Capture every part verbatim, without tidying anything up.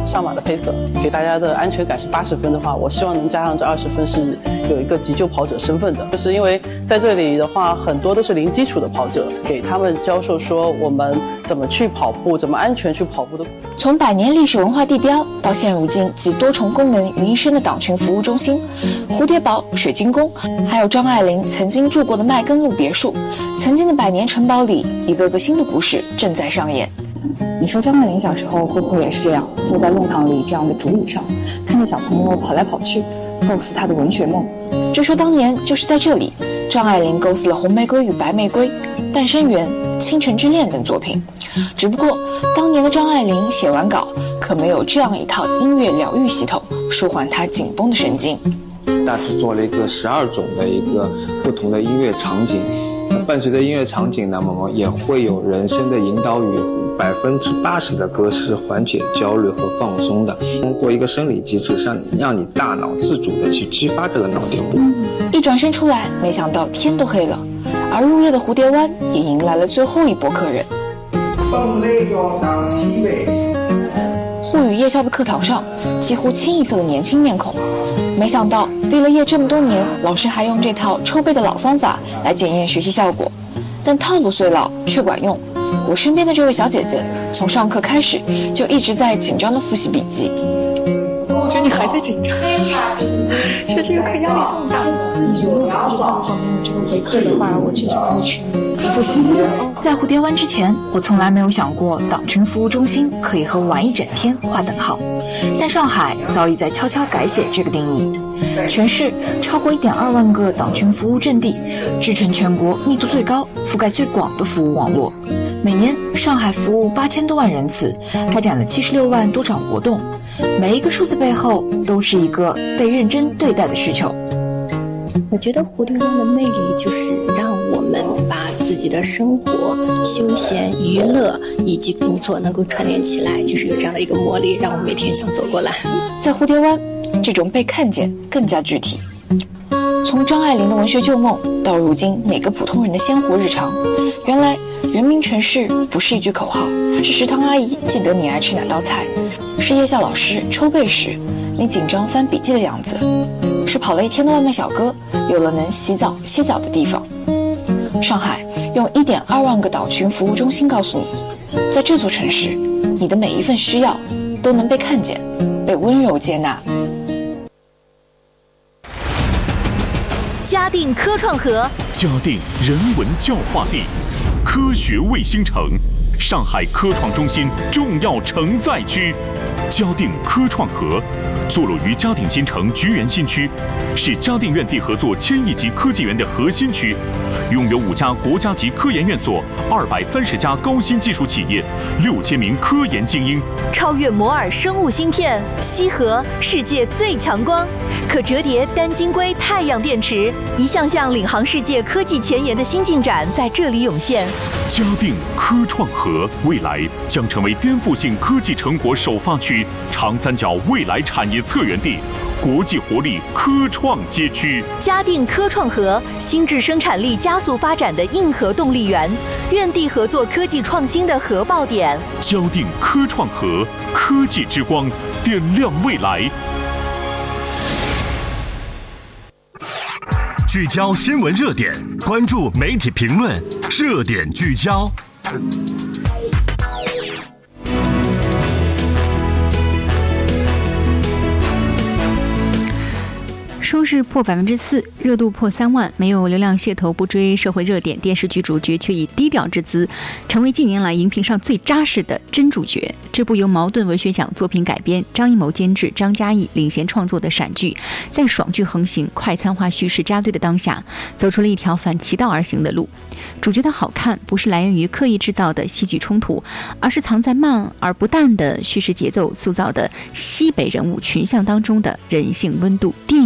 上马的配色，给大家的安全感是八十分的话，我希望能加上这二十分是有一个急救跑者身份的，就是因为在这里的话，很多都是零基础的跑者，给他们教授说我们怎么去跑步，怎么安全去跑步的。 从百年历史文化地标到现如今集多重功能于一身的党群服务中心，蝴蝶堡、水晶宫，还有张爱玲曾经住过的麦根路别墅，曾经的百年城堡里，一个个新的故事正在上演。 你说张爱玲小时候会不会也是这样，坐在弄堂里这样的竹椅上，看着小朋友跑来跑去，构思她的文学梦？ 据说当年就是在这里，张爱玲构思了《红玫瑰与白玫瑰》、《半生缘》、《倾城之恋》等作品。只不过当年的张爱玲写完稿，可没有这样一套音乐疗愈系统，舒缓她紧绷的神经。 大致做了一个十二种的一个不同的音乐场景，伴随着音乐场景呢，我们也会有人声的引导语，百分之八十的歌是缓解焦虑和放松的，通过一个生理机制上让你大脑自主的去激发这个脑电波。 一转身出来，没想到天都黑了，而入夜的蝴蝶湾也迎来了最后一波客人。沪语夜校的课堂上，几乎清一色的年轻面孔。没想到毕了业这么多年，老师还用这套抽背的老方法来检验学习效果，但套路虽老却管用。我身边的这位小姐姐，从上课开始就一直在紧张地复习笔记。 我觉得你还在紧张，学这个课压力这么大。如果如果没有这个回课的话，我确实不会去复习。 在蝴蝶湾之前，我从来没有想过党群服务中心可以和玩一整天划等号，但上海早已在悄悄改写这个定义。全市超过一点二万个党群服务阵地，支撑全国密度最高、覆盖最广的服务网络。每年上海服务八千多万人次，开展了七十六万多场活动，每一个数字背后都是一个被认真对待的需求。 我觉得蝴蝶湾的魅力就是让我们把自己的生活、休闲、娱乐以及工作能够串联起来，就是有这样的一个魔力，让我每天想走过来。 在蝴蝶湾，这种被看见更加具体。从张爱玲的文学旧梦到如今每个普通人的鲜活日常，原来人民城市不是一句口号，是食堂阿姨记得你爱吃哪道菜，是夜校老师抽背时你紧张翻笔记的样子，是跑了一天的外卖小哥有了能洗澡歇脚的地方。上海用 一点二万个岛群服务中心告诉你，在这座城市，你的每一份需要都能被看见，被温柔接纳。 嘉定科创河， 嘉定人文教化地，科学卫星城，上海科创中心重要承载区。嘉定科创河坐落于嘉定新城菊园新区，是嘉定院地合作千亿级科技园的核心区，拥有五家国家级科研院所、二百三十家高新技术企业、六千名科研精英。 超越摩尔生物芯片，羲和世界最强光，可折叠单晶硅太阳电池，一项项领航世界科技前沿的新进展在这里涌现。 嘉定科创河未来将成为颠覆性科技成果首发区、长三角未来产业策源地、国际活力科创街区。 嘉定科创河，新质生产力加速发展的硬核动力源，院地合作科技创新的核爆点。 嘉定科创河，科技之光，点亮未来。 聚焦新闻热点，关注媒体评论，热点聚焦。 收视破百分之四，热度破三万，没有流量噱头不追社会热点，电视剧主角却以低调之姿，成为近年来荧屏上最扎实的真主角。这部由茅盾文学奖作品改编，张艺谋监制，张嘉译领衔创作的闪剧，在爽剧横行、快餐化叙事扎堆的当下，走出了一条反其道而行的路。主角的好看不是来源于刻意制造的戏剧冲突，而是藏在慢而不淡的叙事节奏塑造的西北人物群像当中的人性温度，电影级的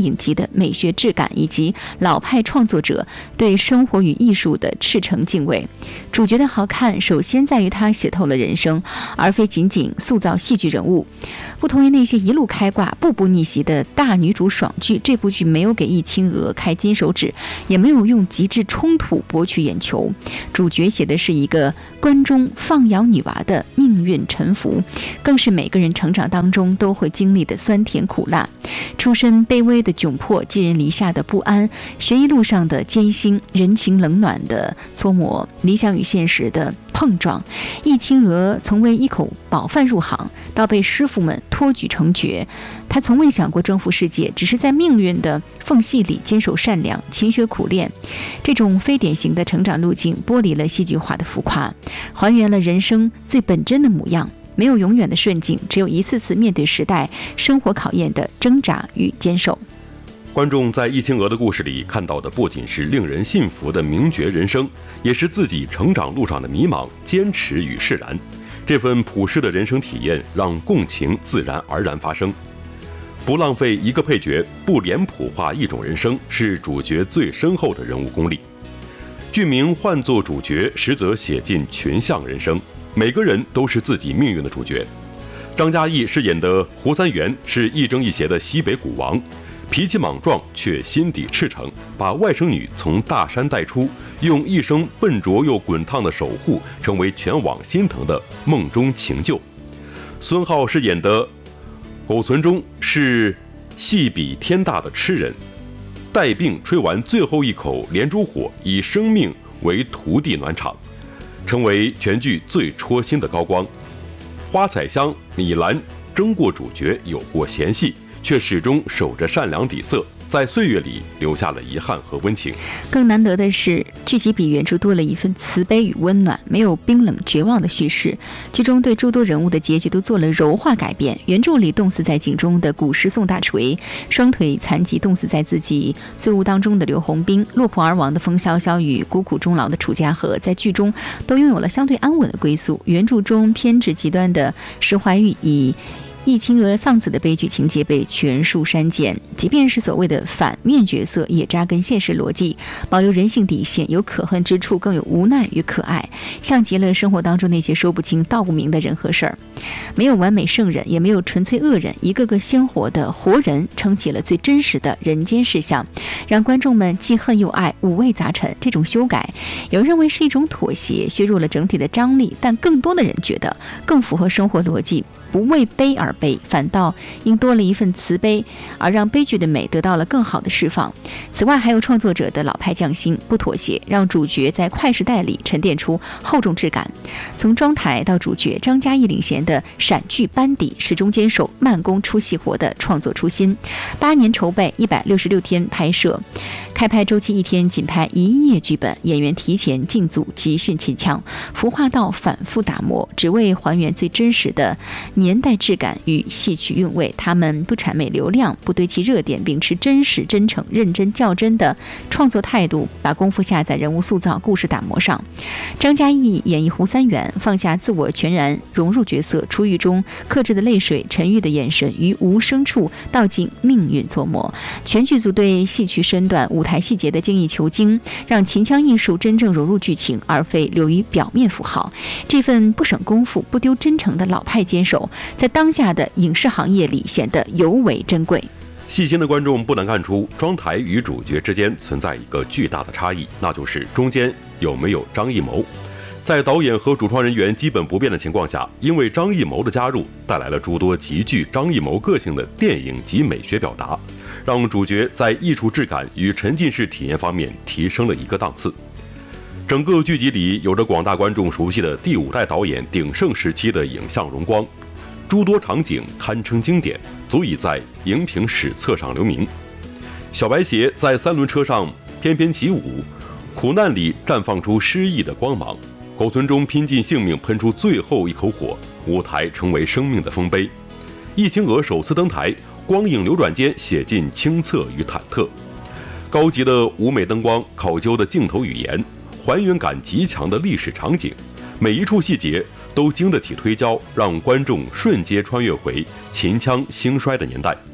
美学质感以及老派创作者对生活与艺术的赤诚敬畏。主角的好看首先在于他写透了人生，而非仅仅塑造戏剧人物。不同于那些一路开挂步步逆袭的大女主爽剧，这部剧没有给易清娥开金手指，也没有用极致冲突博取眼球。主角写的是一个关中放羊女娃的命运沉浮，更是每个人成长当中都会经历的酸甜苦辣。出身卑微的窘迫，寄人篱下的不安，学艺路上的艰辛，人情冷暖的搓磨，理想与现实的碰撞。易清娥从为一口饱饭入行，到被师傅们托举成爵，她从未想过征服世界，只是在命运的缝隙里坚守善良，勤学苦练。这种非典型的成长路径剥离了戏剧化的浮夸，还原了人生最本真的模样。没有永远的顺境，只有一次次面对时代生活考验的挣扎与坚守。 观众在易清娥的故事里看到的不仅是令人信服的名角人生，也是自己成长路上的迷茫、坚持与释然。这份朴实的人生体验让共情自然而然发生。不浪费一个配角，不脸谱化一种人生，是主角最深厚的人物功力。剧名换作主角，实则写尽群像人生，每个人都是自己命运的主角。张嘉译饰演的胡三元是亦正亦邪的西北古王，脾气莽撞却心底赤诚，把外甥女从大山带出，用一生笨拙又滚烫的守护，成为全网心疼的梦中情救。孙浩饰演的苟存中是戏比天大的痴人，带病吹完最后一口连珠火，以生命为徒弟暖场，成为全剧最戳心的高光。花彩香、米兰争过主角，有过嫌隙，却始终守着善良底色，在岁月里留下了遗憾和温情。 更难得的是，剧集比原著多了一份慈悲与温暖，没有冰冷绝望的叙事。剧中对诸多人物的结局都做了柔化改变。原著里冻死在井中的古诗宋大锤，双腿残疾冻死在自己碎屋当中的刘洪兵，落魄而亡的风萧萧与孤苦终老的楚家和，在剧中都拥有了相对安稳的归宿。原著中偏执极端的石怀玉以易清娥丧子的悲剧情节被全数删减，即便是所谓的反面角色，也扎根现实逻辑，保留人性底线，有可恨之处，更有无奈与可爱，像极了生活当中那些说不清道不明的人和事儿。没有完美圣人，也没有纯粹恶人，一个个鲜活的活人撑起了最真实的人间事项，让观众们既恨又爱，五味杂陈。这种修改有人认为是一种妥协，削弱了整体的张力，但更多的人觉得更符合生活逻辑，不为悲而悲，反倒因多了一份慈悲，而让悲剧的美得到了更好的释放。此外，还有创作者的老派匠心，不妥协，让主角在快时代里沉淀出厚重质感。从妆台到主角，张嘉译领衔的闪剧班底始终坚守慢工出细活的创作初心。八年筹备，一百六十六天拍摄，开拍周期一天仅拍一页剧本，演员提前进组集训秦腔，服化道反复打磨，只为还原最真实的年代质感与戏曲韵味。他们不谄媚流量，不堆砌热点，秉持真实、真诚、认真、较真的创作态度，把功夫下在人物塑造、故事打磨上。张嘉译演绎胡三元，放下自我，全然融入角色，出狱中克制的泪水、沉郁的眼神，于无声处道尽命运琢磨。全剧组对戏曲身段、舞台细节的精益求精，让秦腔艺术真正融入剧情，而非流于表面符号。这份不省功夫、不丢真诚的老派坚守，在当下的影视行业里显得尤为珍贵。 细心的观众不难看出，妆台与主角之间存在一个巨大的差异，那就是中间有没有张艺谋。在导演和主创人员基本不变的情况下，因为张艺谋的加入，带来了诸多极具张艺谋个性的电影及美学表达，让主角在艺术质感与沉浸式体验方面提升了一个档次。整个剧集里有着广大观众熟悉的第五代导演鼎盛时期的影像荣光，诸多场景堪称经典，足以在荧屏史册上留名。小白鞋在三轮车上翩翩起舞，苦难里绽放出诗意的光芒。苟存中拼尽性命喷出最后一口火，舞台成为生命的丰碑。易清娥首次登台，光影流转间写尽清澈与忐忑。高级的舞美灯光，考究的镜头语言，还原感极强的历史场景，每一处细节都经得起推敲，让观众瞬间穿越回秦腔兴衰的年代。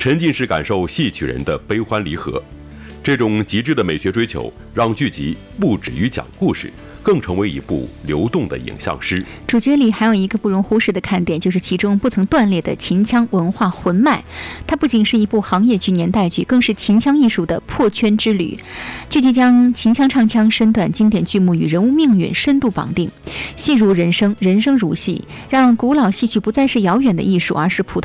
沉浸式感受戏曲人的悲欢离合。这种极致的美学追求，让剧集不止于讲故事，更成为一部流动的影像诗。 主角里还有一个不容忽视的看点，就是其中不曾断裂的秦腔文化魂脉。它不仅是一部行业剧、年代剧，更是秦腔艺术的破圈之旅。剧集将秦腔唱腔身段、经典剧目与人物命运深度绑定，戏如人生，人生如戏，让古老戏曲不再是遥远的艺术，而是普通